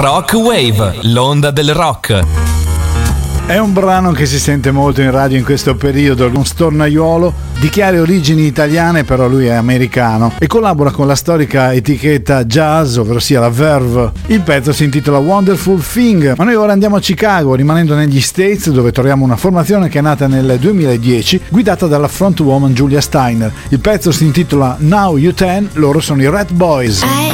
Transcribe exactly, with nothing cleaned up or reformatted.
Rock Wave, l'onda del rock. È un brano che si sente molto in radio in questo periodo, un stornaiuolo di chiare origini italiane, però lui è americano e collabora con la storica etichetta jazz, ovvero sia la Verve. Il pezzo si intitola Wonderful Thing, ma noi ora andiamo a Chicago, rimanendo negli States, dove troviamo una formazione che è nata nel duemiladieci, guidata dalla frontwoman Julia Steiner. Il pezzo si intitola Now You Ten, loro sono i Rat Boys. I